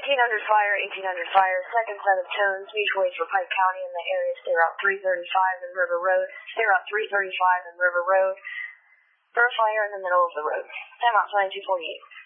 1800 fire, 1800 fire, second set of tones, mutual aid for Pike County in the area, stay route 335 and River Road, stay route 335 and River Road, for a fire in the middle of the road. Time out 2248.